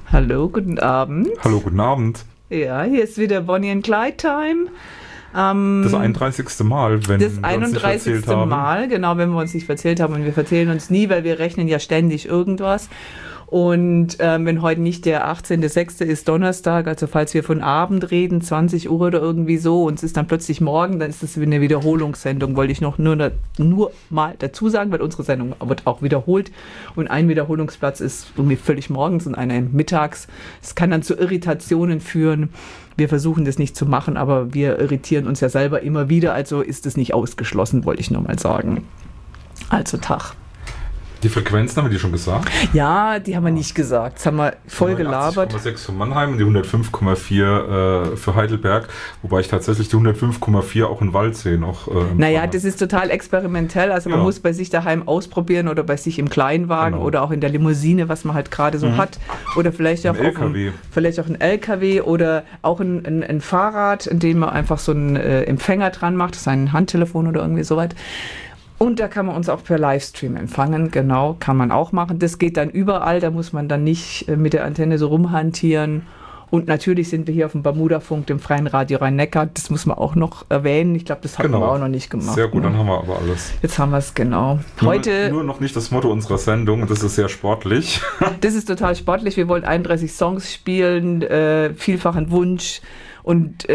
Hallo, guten Abend. Hallo, guten Abend. Ja, hier ist wieder Bonnie and Clyde Time. Das 31. Mal, wenn Das wir uns 31. nicht verzählt haben. Mal, genau, wenn wir uns nicht verzählt haben. Und wir verzählen uns nie, weil wir rechnen ja ständig irgendwas. Und wenn heute nicht der 18.06. ist, Donnerstag, also falls wir von Abend reden, 20 Uhr oder irgendwie so, und es ist dann plötzlich morgen, dann ist das eine Wiederholungssendung, wollte ich nur mal dazu sagen, weil unsere Sendung wird auch wiederholt und ein Wiederholungsplatz ist irgendwie völlig morgens und einer mittags. Es kann dann zu Irritationen führen. Wir versuchen das nicht zu machen, aber wir irritieren uns ja selber immer wieder, also ist es nicht ausgeschlossen, wollte ich nur mal sagen. Also Tag. Die Frequenzen haben wir die schon gesagt? Ja, die haben wir nicht gesagt. Das haben wir voll gelabert. 89,6 für Mannheim und die 105,4 für Heidelberg. Wobei ich tatsächlich die 105,4 auch in Waldsee noch naja, das ist total experimentell. Also man muss bei sich daheim ausprobieren oder bei sich im Kleinwagen oder auch in der Limousine, was man halt gerade so hat. Oder vielleicht auch ein LKW oder auch ein Fahrrad, in dem man einfach so einen Empfänger dran macht, sein Handtelefon oder irgendwie soweit. Und da kann man uns auch per Livestream empfangen, genau, kann man auch machen. Das geht dann überall, da muss man dann nicht mit der Antenne so rumhantieren. Und natürlich sind wir hier auf dem Bermudafunk, dem Freien Radio Rhein-Neckar, das muss man auch noch erwähnen. Ich glaube, das haben wir auch noch nicht gemacht. Sehr gut, dann haben wir aber alles. Jetzt haben wir es, genau. Heute nur noch nicht das Motto unserer Sendung, und das ist sehr sportlich. Das ist total sportlich, wir wollen 31 Songs spielen, vielfachen Wunsch. Und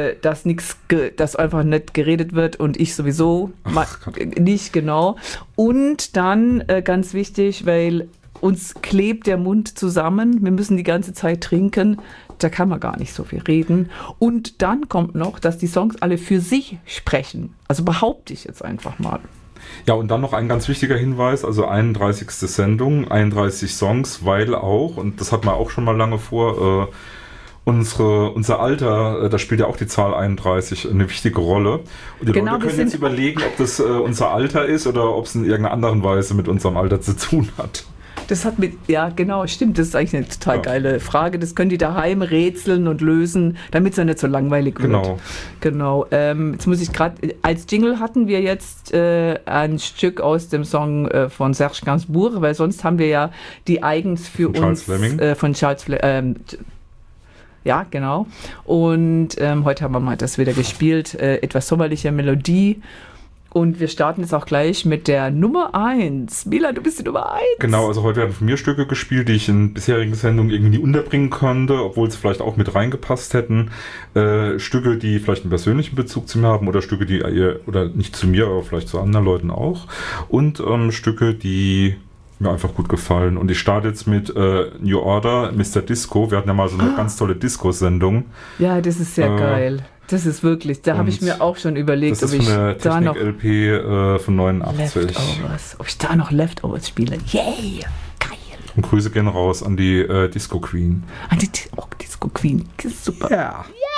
dass einfach nicht geredet wird und ich sowieso nicht, genau. Und dann ganz wichtig, weil uns klebt der Mund zusammen, wir müssen die ganze Zeit trinken, da kann man gar nicht so viel reden. Und dann kommt noch, dass die Songs alle für sich sprechen. Also behaupte ich jetzt einfach mal. Ja, und dann noch ein ganz wichtiger Hinweis, also 31. Sendung, 31 Songs, weil auch, und das hat man auch schon mal lange vor, unser Alter, da spielt ja auch die Zahl 31 eine wichtige Rolle. Und die Leute können jetzt überlegen, ob das unser Alter ist oder ob es in irgendeiner anderen Weise mit unserem Alter zu tun hat. Das hat ja genau, stimmt, das ist eigentlich eine total geile Frage. Das können die daheim rätseln und lösen, damit es ja nicht so langweilig wird. Genau. Jetzt muss ich gerade, als Jingle hatten wir jetzt ein Stück aus dem Song von Serge Gainsbourg, weil sonst haben wir ja die eigens für uns von Charles Fleming. Ja, genau. Und heute haben wir mal das wieder gespielt, etwas sommerliche Melodie. Und wir starten jetzt auch gleich mit der Nummer 1. Mila, du bist die Nummer 1. Genau, also heute werden von mir Stücke gespielt, die ich in bisherigen Sendungen irgendwie unterbringen konnte, obwohl sie vielleicht auch mit reingepasst hätten. Stücke, die vielleicht einen persönlichen Bezug zu mir haben oder Stücke, die oder nicht zu mir, aber vielleicht zu anderen Leuten auch. Und Stücke, die mir einfach gut gefallen. Und ich starte jetzt mit New Order, Mr. Disco. Wir hatten ja mal so eine ganz tolle Disco-Sendung. Ja, das ist sehr geil. Das ist wirklich, da habe ich mir auch schon überlegt, ob ich da noch Technik-LP von 89. Ob ich da noch Leftovers spiele. Yay! Geil! Und Grüße gehen raus an die Disco Queen. An die Disco Queen. Super. Ja.